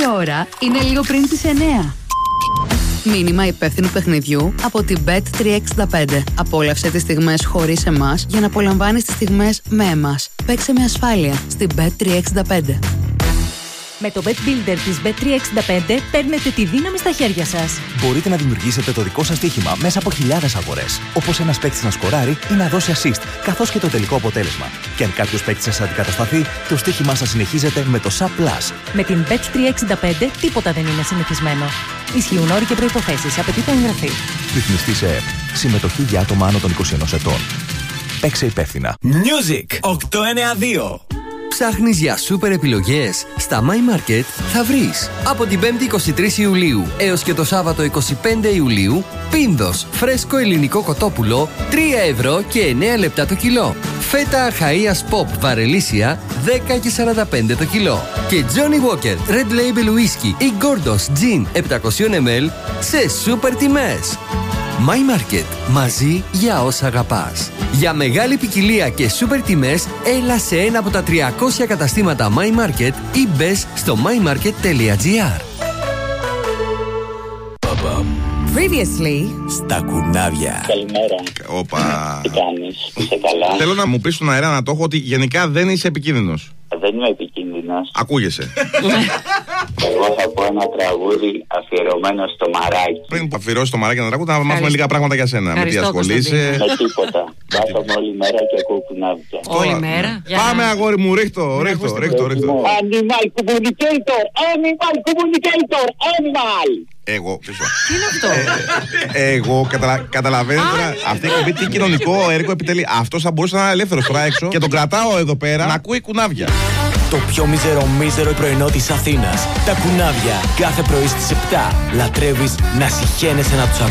Η ώρα είναι λίγο πριν τις 9. Μήνυμα υπεύθυνου παιχνιδιού από την Bet365. Απόλαυσε τις στιγμές χωρίς εμάς για να απολαμβάνεις τις στιγμές με εμάς. Παίξε με ασφάλεια στην Bet365. Με το Bet Builder της Bet365 παίρνετε τη δύναμη στα χέρια σας. Μπορείτε να δημιουργήσετε το δικό σας στοίχημα μέσα από χιλιάδες αγορές. Όπως ένας παίκτης να σκοράρει ή να δώσει assist, καθώς και το τελικό αποτέλεσμα. Και αν κάποιος παίκτης σας αντικατασταθεί, το στοίχημά σας συνεχίζεται με το SAP+. Με την Bet365 τίποτα δεν είναι συνηθισμένο. Ισχύουν όροι και προϋποθέσεις. Απαιτείται εγγραφή. Ρυθμιστή σε ΕΕΠ. Συμμετοχή για άτομα άνω των 21 ετών. Παίξε υπεύθυνα. Music 892. Ψάχνεις για σούπερ επιλογές? Στα My Market θα βρεις. Από την 5η 23 Ιουλίου έως και το Σάββατο 25 Ιουλίου, Πίνδος, φρέσκο ελληνικό κοτόπουλο, 3 ευρώ και 9 λεπτά το κιλό. Φέτα Αχαΐας Pop βαρελίσια, 10 και 45 το κιλό. Και Johnny Walker Red Label Whisky ή Gordos Gin 700 ml σε σούπερ τιμές. My Market. Μαζί για όσα αγαπάς. Για μεγάλη ποικιλία και σούπερ τιμές, έλα σε ένα από τα 300 καταστήματα My Market ή μπες στο mymarket.gr. Previously στα κουνάβια. Καλημέρα. Όπα. Τι κάνεις, είσαι καλά? Θέλω να μου πεις στον αέρα να το έχω ότι γενικά δεν είσαι επικίνδυνος. Δεν είμαι επικίνδυνος. Ακούγεσαι. Εγώ θα πω ένα τραγούδι αφιερωμένο στο Μαράκι. Πριν που αφιερώσεις το Μαράκι ένα τραγούδι, να μάθουμε λίγα πράγματα για σένα. Με τι ασχολείσαι. Με τίποτα. Κάθομαι όλη μέρα και ακούω κουνάβια. όλη μέρα. Πάμε αγόρι μου, ρίχτω. Animal communicator, animal communicator, animal. Εγώ, πίσω. Τι είναι αυτό? Εγώ καταλαβαίνω τώρα. Αυτή η εκπομπή τι κοινωνικό έργο επιτελεί. Αυτό θα μπορούσε να είναι ελεύθερο τώρα έξω και τον κρατάω εδώ πέρα να ακούει κουνάβια. Το πιο μίζερο πρωινό της Αθήνας. Τα κουνάβια. Κάθε πρωί στις 7. Λατρεύεις να συχαίνεσαι να τους ακούς.